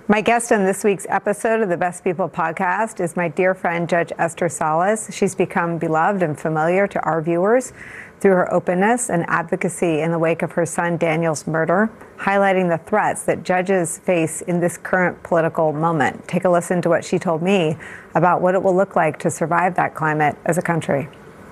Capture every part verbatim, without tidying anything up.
My guest on this week's episode of the Best People podcast is my dear friend, Judge Esther Salas. She's become beloved and familiar to our viewers through her openness and advocacy in the wake of her son Daniel's murder, highlighting the threats that judges face in this current political moment. Take a listen to what she told me about what it will look like to survive that climate as a country.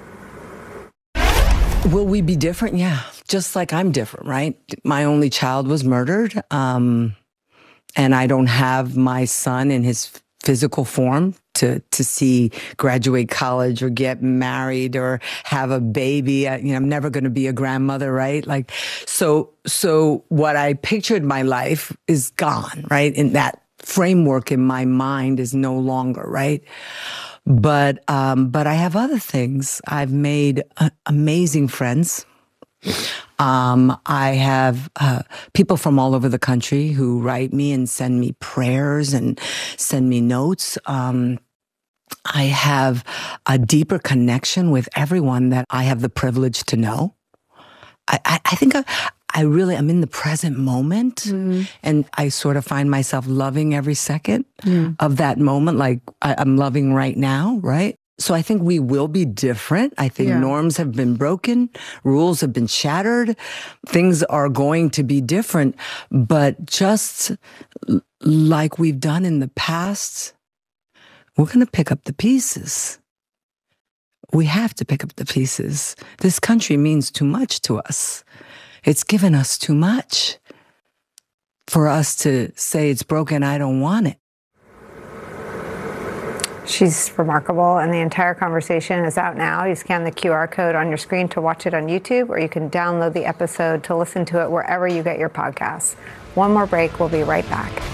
Will we be different? Yeah, just like I'm different, right? My only child was murdered, um, and I don't have my son in his physical form to to see graduate college or get married or have a baby. I, you know, I'm never going to be a grandmother, right? Like, so so what I pictured my life is gone, right? And that framework in my mind is no longer, right? But um, but I have other things. I've made uh, amazing friends. Um, I have uh, people from all over the country who write me and send me prayers and send me notes. Um, I have a deeper connection with everyone that I have the privilege to know. I, I, I think I, I really am in the present moment, mm. and I sort of find myself loving every second mm. of that moment, like I, I'm loving right now, right? So I think we will be different. I think yeah. norms have been broken, rules have been shattered, things are going to be different, but just like we've done in the past, we're going to pick up the pieces. We have to pick up the pieces. This country means too much to us. It's given us too much for us to say it's broken, I don't want it. She's remarkable, and the entire conversation is out now. You scan the Q R code on your screen to watch it on YouTube, or you can download the episode to listen to it wherever you get your podcasts. One more break. We'll be right back.